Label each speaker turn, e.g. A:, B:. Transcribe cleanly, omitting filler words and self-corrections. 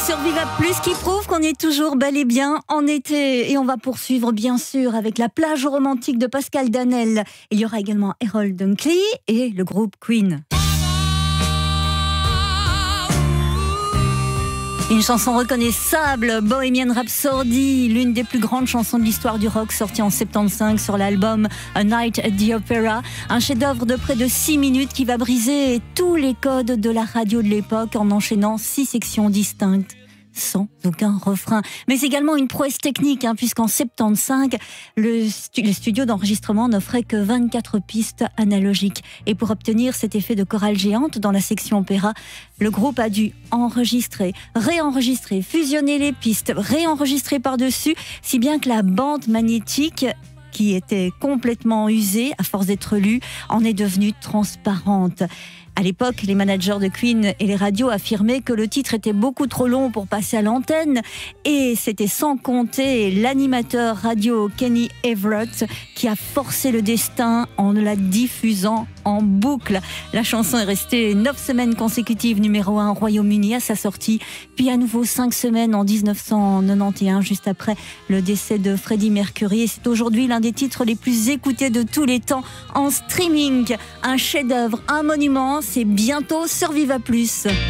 A: Survivre plus qui prouve qu'on est toujours bel et bien en été. Et on va poursuivre bien sûr avec la plage romantique de Pascal Danel. Il y aura également Errol Dunkley et le groupe Queen. Une chanson reconnaissable, Bohemian Rhapsody, l'une des plus grandes chansons de l'histoire du rock, sortie en 75 sur l'album A Night at the Opera. Un chef-d'œuvre de près de 6 minutes qui va briser tous les codes de la radio de l'époque en enchaînant 6 sections distinctes, sans aucun refrain. Mais également une prouesse technique, puisqu'en 75, le studio d'enregistrement n'offrait que 24 pistes analogiques. Et pour obtenir cet effet de chorale géante dans la section opéra, le groupe a dû enregistrer, réenregistrer, fusionner les pistes, réenregistrer par-dessus, si bien que la bande magnétique, qui était complètement usée à force d'être lue, en est devenue transparente. À l'époque, les managers de Queen et les radios affirmaient que le titre était beaucoup trop long pour passer à l'antenne, et c'était sans compter l'animateur radio Kenny Everett qui a forcé le destin en la diffusant en boucle. La chanson est restée 9 semaines consécutives numéro 1 au Royaume-Uni à sa sortie, puis à nouveau 5 semaines en 1991, juste après le décès de Freddie Mercury. Et c'est aujourd'hui l'un des titres les plus écoutés de tous les temps en streaming. Un chef-d'œuvre, un monument, c'est bientôt Survivre plus.